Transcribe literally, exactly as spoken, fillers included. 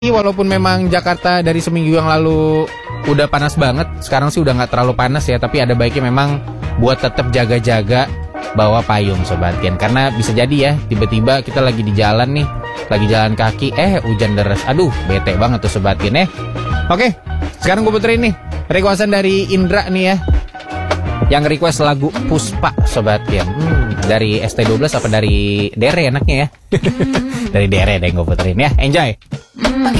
Walaupun memang Jakarta dari seminggu yang lalu udah panas banget, sekarang sih udah nggak terlalu panas ya, tapi ada baiknya memang buat tetap jaga-jaga bawa payung Sobat Gen. Karena bisa jadi ya, tiba-tiba kita lagi di jalan nih, lagi jalan kaki, eh hujan deras. Aduh, bete banget tuh Sobat Gen ya. Oke, sekarang gue puterin nih requestan dari Indra nih ya, yang request lagu Puspa Sobat Gen. hmm, Dari S T dua belas apa dari Dere enaknya ya? Dari Dere deh gue puterin ya, enjoy. Hmm.